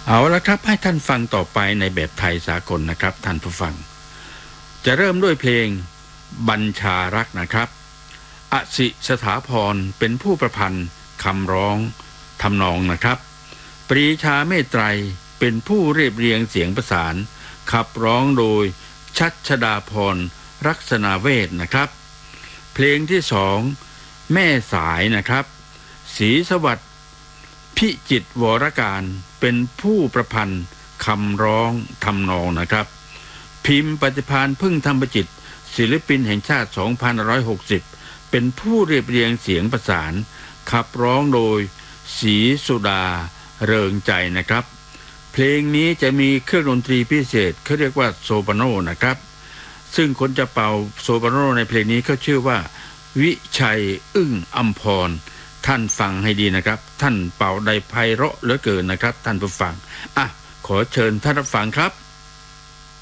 เอาละครับให้ท่านฟังต่อไปในแบบไทยสากลนะครับท่านผู้ฟังจะเริ่มด้วยเพลงบัญชารักนะครับอสิสถาพรเป็นผู้ประพันธ์คำร้องทำนองนะครับปรีชาเมตไตรเป็นผู้เรียบเรียงเสียงประสานขับร้องโดยชัชดาพรรักษณาเวทนะครับเพลงที่สองแม่สายนะครับศรีสวัสดิ์พิจิตรวรการเป็นผู้ประพันธ์คำร้องทำนองนะครับพิมพ์ปฏิภาณพึ่งธรรมจิตศิลปินแห่งชาติ2560เป็นผู้เรียบเรียงเสียงประสานขับร้องโดยศรีสุดาเริงใจนะครับเพลงนี้จะมีเครื่องดนตรีพิเศษเขาเรียกว่าโซปราโนนะครับซึ่งคนจะเป่าโซปราโนในเพลงนี้เขาชื่อว่าวิชัยอึ้งอัมพรท่านฟังให้ดีนะครับท่านเป่าได้ไพเราะเหลือเกินนะครับท่านผู้ฟังขอเชิญท่านรับฟังครับ